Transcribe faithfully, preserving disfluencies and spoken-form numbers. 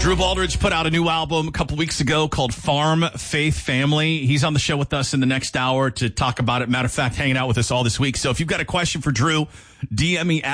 Drew Baldridge put out a new album a couple weeks ago called Farm Faith Family. He's on the show with us in the next hour to talk about it. Matter of fact, hanging out with us all this week. So if you've got a question for Drew, D M me at